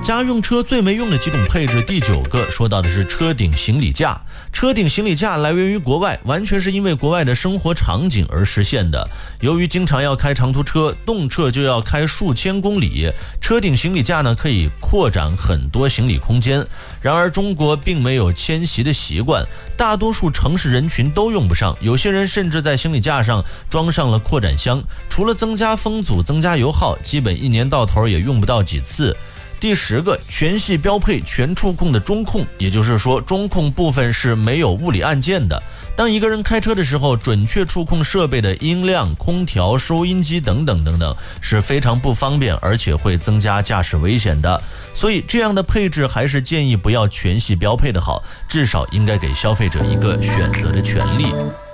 家用车最没用的几种配置，第9个说到的是车顶行李架。车顶行李架来源于国外，完全是因为国外的生活场景而实现的。由于经常要开长途车，动辄就要开数千公里，车顶行李架呢可以扩展很多行李空间。然而中国并没有迁徙的习惯，大多数城市人群都用不上，有些人甚至在行李架上装上了扩展箱，除了增加风阻、增加油耗，基本一年到头也用不到几次。第10个，全系标配全触控的中控，也就是说中控部分是没有物理按键的。当一个人开车的时候，准确触控设备的音量、空调、收音机等等等等是非常不方便，而且会增加驾驶危险的。所以这样的配置还是建议不要全系标配的好，至少应该给消费者一个选择的权利。